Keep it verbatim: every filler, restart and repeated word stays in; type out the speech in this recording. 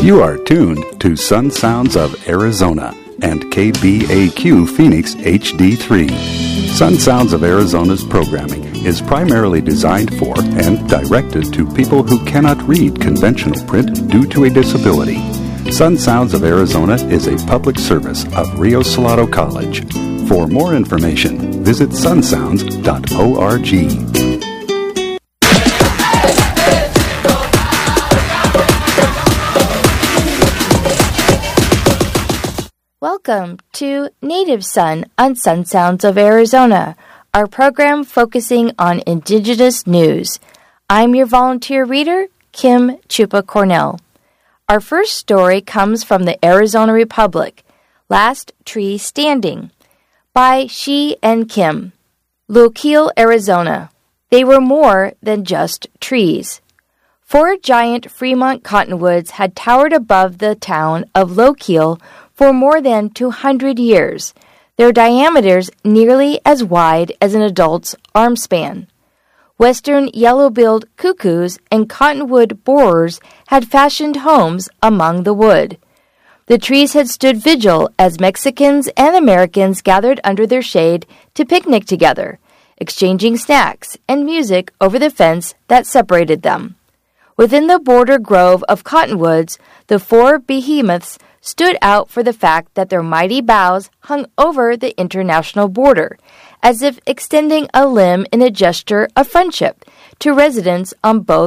You are tuned to Sun Sounds of Arizona and K B A Q Phoenix H D three. Sun Sounds of Arizona's programming is primarily designed for and directed to people who cannot read conventional print due to a disability. Sun Sounds of Arizona is a public service of Rio Salado College. For more information, visit sun sounds dot org. Welcome to Native Sun on Sun Sounds of Arizona, our program focusing on Indigenous news. I'm your volunteer reader, Kim Chupa Cornell. Our first story comes from the Arizona Republic, Last Tree Standing, by Shi and Kim. Lochiel, Arizona. They were more than just trees. Four giant Fremont cottonwoods had towered above the town of Lochiel for more than two hundred years, their diameters nearly as wide as an adult's arm span. Western yellow-billed cuckoos and cottonwood borers had fashioned homes among the wood. The trees had stood vigil as Mexicans and Americans gathered under their shade to picnic together, exchanging snacks and music over the fence that separated them. Within the border grove of cottonwoods, the four behemoths stood out for the fact that their mighty boughs hung over the international border, as if extending a limb in a gesture of friendship to residents on both